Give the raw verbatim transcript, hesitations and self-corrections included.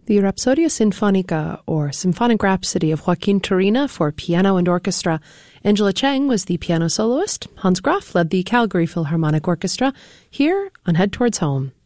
The Rhapsodia Sinfonica, or Symphonic Rhapsody of Joaquin Turina for piano and orchestra. Angela Chang was the piano soloist. Hans Graf led the Calgary Philharmonic Orchestra, here on Head Towards Home.